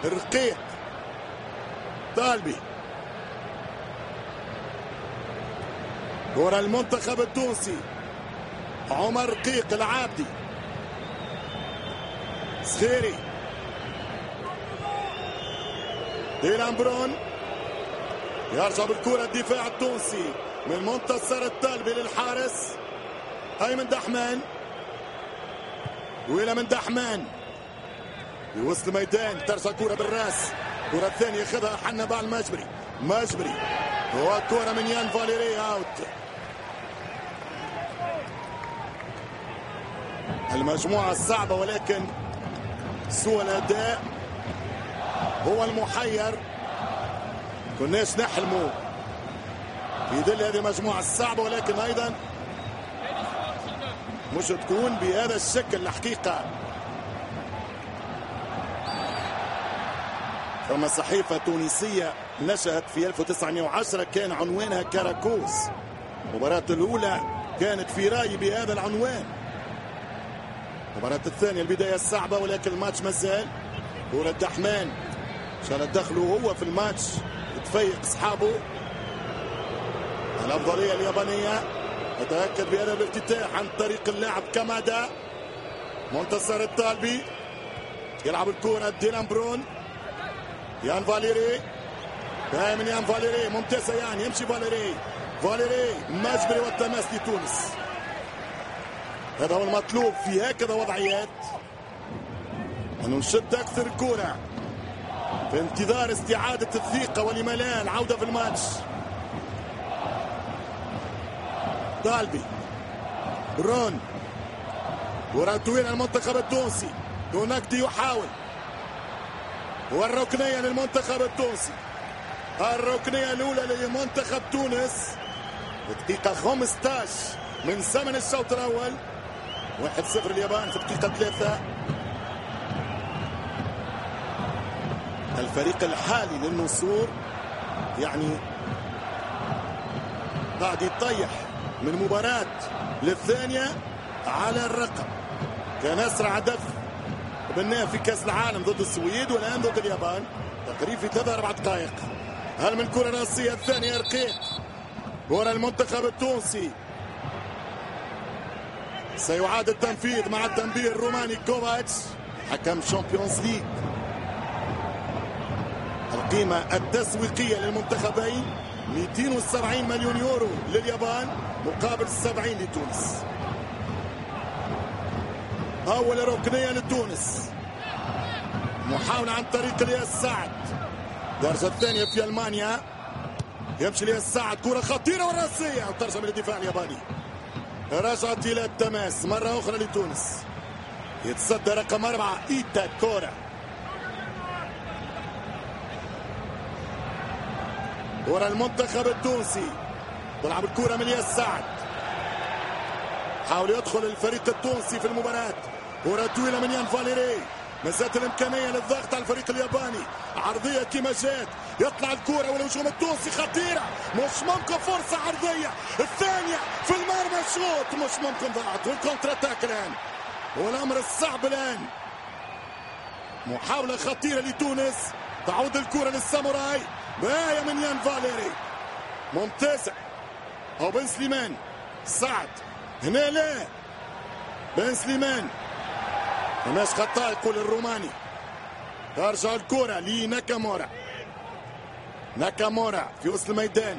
رقيق طالبي. كرة المنتخب التونسي عمر رقيق العابدي. صخيري ديلان برون يرجع بالكرة الدفاع التونسي من منتصر الطالبي للحارس أيمن دحمان. ويلا من دحمان في وسط الميدان ترجع كرة بالراس. كرة الثانية ياخذها حنا المجبري. مجبري هو كرة من يان فاليري اوت. المجموعة الصعبة ولكن سوء الأداء هو المحير. كناش نحلموا في ظل هذه المجموعة الصعبة ولكن أيضا مش تكون بهذا الشكل الحقيقة. ثم صحيفة تونسية نشأت في 1910 كان عنوانها كاراكوس. المباراة الأولى كانت في رأيي بهذا العنوان. المباراة الثانية البداية الصعبة ولكن الماتش مازال. كرة دحمان عشان دخله هو في الماتش يتفيق أصحابه. الأفضلية اليابانية يتأكد بهذا الافتتاح عن طريق اللاعب كامادا. منتصر الطالبي يلعب الكرة ديلان برون. يان فاليري دائما يان فاليري ممتازة يعني يمشي فاليري مجبري والتماس لتونس. هذا هو المطلوب في هكذا وضعيات أن نشد أكثر الكرة في انتظار استعادة الثقة ولما العودة في الماتش. طالبي برون كرة طويلة للمنتخب التونسي. كوناكتي يحاول والركنية للمنتخب التونسي. الركنية الأولى لمنتخب تونس دقيقة 15 من زمن الشوط الأول. 1-0 اليابان في دقيقة 3. الفريق الحالي للنصور يعني قاعد يطيح من مباراة للثانية على الرقم. كان أسرع هدف قبلناه في كأس العالم ضد السويد والآن ضد اليابان تقريبا في 3-4 دقائق. هل من كرة رأسية الثانية رقيق. كرة المنتخب التونسي سيعاد التنفيذ مع التنبيه الروماني كوفاتش حكم شامبيونز ليج. القيمة التسويقية للمنتخبين 270 مليون يورو لليابان مقابل 70 لتونس. أول ركنية لتونس. محاولة عن طريق الياس سعد. الدرجة الثانية في ألمانيا. يمشي الياس سعد كرة خطيرة والرأسية وترجع من الدفاع الياباني. رجعت إلى التماس مرة أخرى لتونس. يتصدى رقم 4 إيتا كورة. كرة المنتخب التونسي تلعب الكرة من الياس سعد. حاول يدخل الفريق التونسي في المباراة. كرة طويلة من يان فاليري. مسات الإمكانية للضغط على الفريق الياباني. عرضية كما جات. يطلع الكرة والهجوم التونسي خطيرة. مش ممكن فرصة عرضية. الثانية في المرمى شوط مش ممكن ضغط. والكونتر اتاك الآن. والأمر الصعب الآن. محاولة خطيرة لتونس. تعود الكرة للساموراي. باية من يان فاليري. ممتازة. أو بن سليمان. سعد. هنا لا. بن سليمان. ماش خطأ يقول الروماني. ترجع الكرة لناكامورا. ناكامورا في وسط الميدان.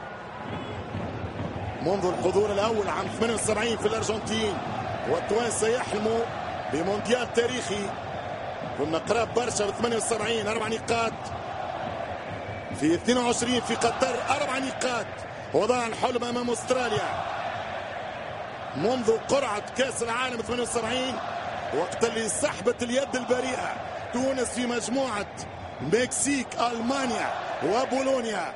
منذ الحضور الأول عام 78 في الأرجنتين والتوانسة يحلموا بمونديال تاريخي. كنا قراب برشا ب 78 4 نقاط. في 22 في قطر 4 نقاط. وضع الحلم أمام أستراليا منذ قرعة كأس العالم 78 وقت اللي سحبت اليد البريئة تونس في مجموعة مكسيك ألمانيا وبولونيا.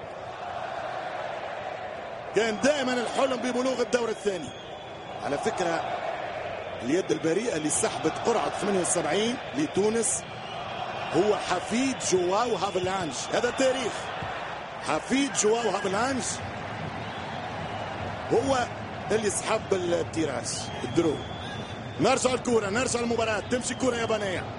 كان دائما الحلم ببلوغ الدور الثاني. على فكرة اليد البريئة اللي سحبت قرعة 78 لتونس هو حفيد جواو هافلانج. هذا تاريخ. حفيد جواو هافلانج هو اللي سحب التيراس الدرو. نرجع الكرة نرجع المباراة. تمشي كرة يابانية.